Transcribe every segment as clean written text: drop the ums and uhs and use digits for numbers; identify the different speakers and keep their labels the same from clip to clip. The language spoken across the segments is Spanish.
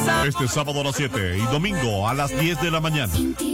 Speaker 1: Este sábado a las 7 y domingo a las 10 de la mañana.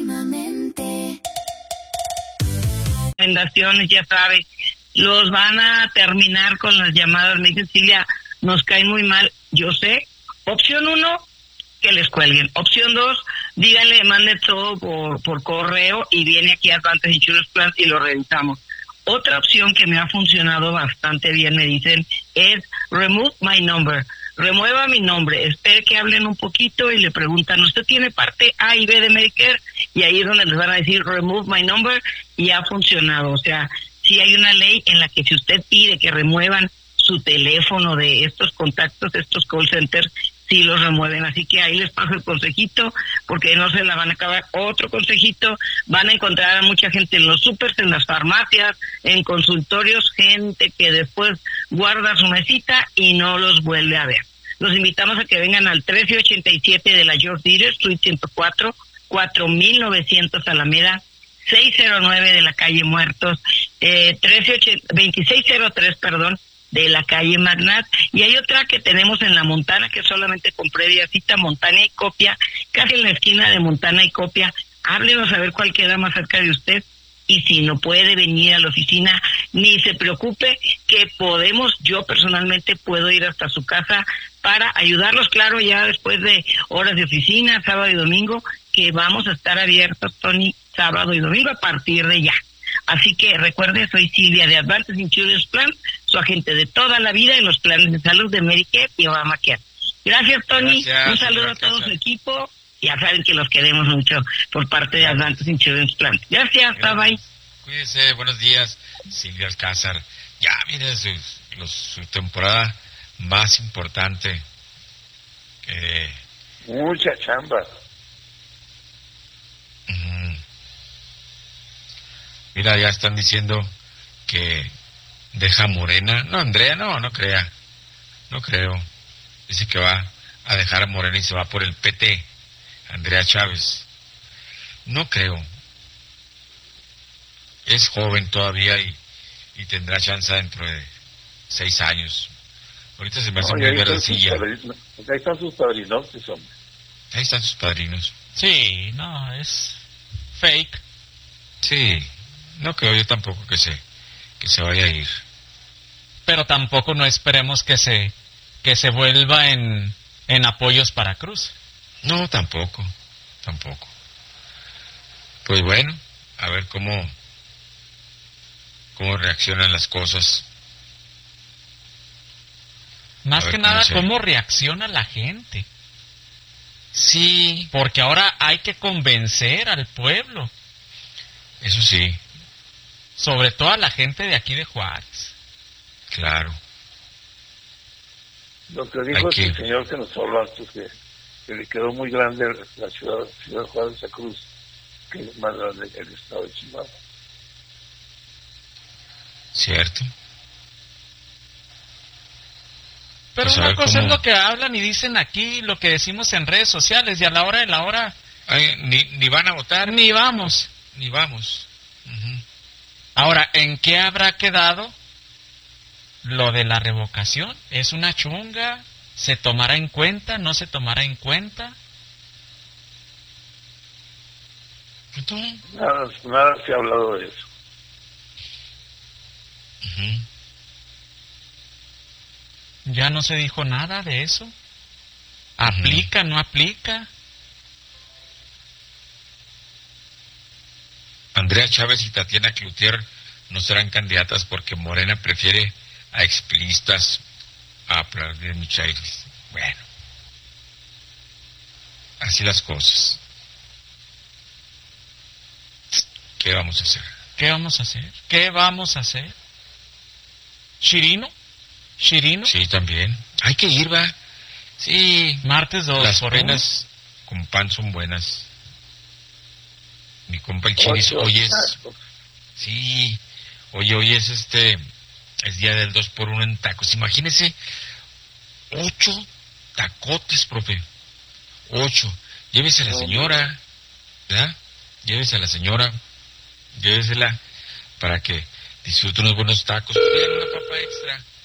Speaker 2: Recomendaciones, ya sabes, los van a terminar con las llamadas. Me dice Silvia, nos cae muy mal. Yo sé. Opción 1, que les cuelguen. Opción 2, díganle, mande todo por correo y viene aquí a Advantage Insurance Plan y lo revisamos. Otra opción que me ha funcionado bastante bien, me dicen, es remove my number. Remueva mi nombre. Espere que hablen un poquito y le preguntan, ¿usted tiene parte A y B de Medicare? Y ahí es donde les van a decir, remove my number, y ha funcionado. O sea, sí hay una ley en la que si usted pide que remuevan su teléfono de estos contactos, de estos call centers, sí los remueven. Así que ahí les paso el consejito, porque no se la van a acabar. Otro consejito, van a encontrar a mucha gente en los supers, en las farmacias, en consultorios, gente que después guarda su mesita y no los vuelve a ver. Los invitamos a que vengan al 1387 de la George Dieter, Suite 104, 4900 Alameda, 609 de la calle Muertos, 2603, de la calle Magnat. Y hay otra que tenemos en la Montana, que solamente con previa cita, Montana y Copia, casi en la esquina de Montana y Copia. Háblenos a ver cuál queda más cerca de usted. Y si no puede venir a la oficina, ni se preocupe, que podemos, yo personalmente puedo ir hasta su casa para ayudarlos, claro, ya después de horas de oficina, sábado y domingo, que vamos a estar abiertos, Tony, sábado y domingo a partir de ya. Así que recuerde, soy Silvia de Advantage Insurance Plan, su agente de toda la vida en los planes de salud de Medicare y Obamacare. Gracias, Tony.
Speaker 3: Gracias,
Speaker 2: un saludo a todo su equipo. Ya saben que los queremos mucho por parte de Advantage Insurance Plan. Gracias, bye bye.
Speaker 3: Cuídense, buenos días, Silvia Alcázar. Ya viene su temporada más importante.
Speaker 4: Mucha chamba.
Speaker 3: Mira, ya están diciendo que deja Morena. No, Andrea, no crea. No creo. Dice que va a dejar a Morena y se va por el PT. Andrea Chávez. No creo. Es joven todavía y tendrá chance dentro de 6 años. Ahorita se me hace muy verdecilla.
Speaker 4: Ahí están sus padrinos, hombre.
Speaker 3: Ahí están sus padrinos.
Speaker 5: Sí, no, es fake.
Speaker 3: Sí, no creo yo tampoco que se vaya a ir.
Speaker 5: Pero tampoco no esperemos que se vuelva en apoyos para Cruz.
Speaker 3: No, tampoco. Pues bueno, a ver cómo reaccionan las cosas.
Speaker 5: Más que nada, cómo reacciona la gente.
Speaker 3: Sí.
Speaker 5: Porque ahora hay que convencer al pueblo.
Speaker 3: Eso sí.
Speaker 5: Sobre todo a la gente de aquí de Juárez.
Speaker 3: Claro.
Speaker 4: Lo que dijo el señor que nos habló antes, que le quedó muy grande la ciudad de Juárez de Cruz, que es más grande que el estado de Chihuahua.
Speaker 3: Cierto.
Speaker 5: Pero pues una cosa es lo que hablan y dicen aquí, lo que decimos en redes sociales, y a la hora de la hora...
Speaker 3: Ay, ni van a votar.
Speaker 5: Ni vamos. Ahora, ¿en qué habrá quedado lo de la revocación? ¿Es una chunga? ¿Se tomará en cuenta? ¿No se tomará en cuenta?
Speaker 4: Nada se ha hablado de eso.
Speaker 5: Ya no se dijo nada de eso. ¿Aplica, no aplica?
Speaker 3: Andrea Chávez y Tatiana Cloutier no serán candidatas porque Morena prefiere a expilistas a aplaudir Michailis. Bueno, así las cosas. ¿Qué vamos a hacer?
Speaker 5: ¿Qué vamos a hacer? ¿Chirino?
Speaker 3: Sí, también. Hay que ir, va. Sí.
Speaker 5: Martes 2.
Speaker 3: Las penas con pan son buenas. Mi compa el Chinis, hoy es... Sí. Hoy es es día del 2x1 en tacos. Imagínese, 8 tacotes, profe. 8. Llévese a la señora, ¿verdad? Llévesela para que disfrute unos buenos tacos. Pídale una papa extra.